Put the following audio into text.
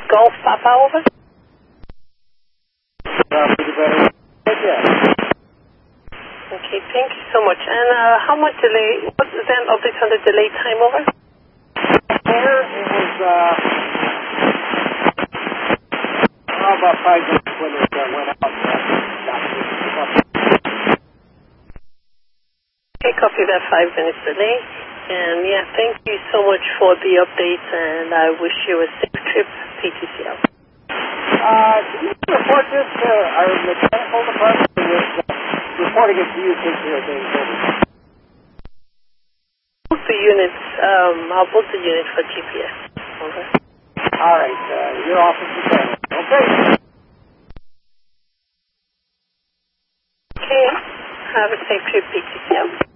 Golf Papa, over. Okay, thank you so much. And how much delay, what is that update on the delay time, over? Here it was about 5 minutes when it went out. Okay, copy that 5 minutes delay. And yeah, thank you so much for the update, and I wish you a safe trip, PTCL. Can you report this to our mechanical department, or was reporting it to you since you're being serviced? Book the units, I'll book the unit for GPS. Over. All right, your office is there. Okay. Okay, have a safe trip, PTCL.